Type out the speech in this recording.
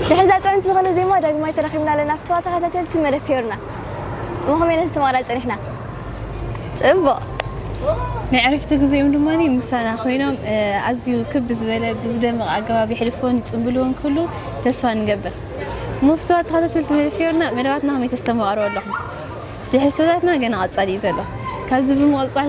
لحظات أنت خلنا زي ما دق ما ترخينا لنا في تواتها تلتي مرفيرنا مهم ينستمر علينا تبا نعرفت جزء من دماني مسانا خوينهم عزيو كبز ولا بزدم عقاب يحلفون يتقبلون كله تسفى نقبل مفتوحات هذا تلتمي فيرنا مراتنا هم يتستمروا لهم لحساباتنا جنا عطاري زلا كذب الموضوع